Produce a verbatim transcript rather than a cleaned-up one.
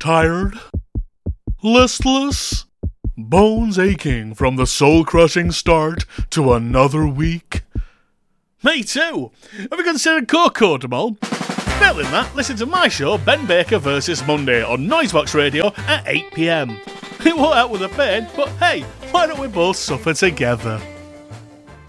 Tired? Listless? Bones aching from the soul-crushing start to another week? Me too. Have you considered Coco tomorrow? Failing that, listen to my show Ben Baker versus Monday on Noisebox Radio at eight p m. It won't help with the pain, but hey, why don't we both suffer together?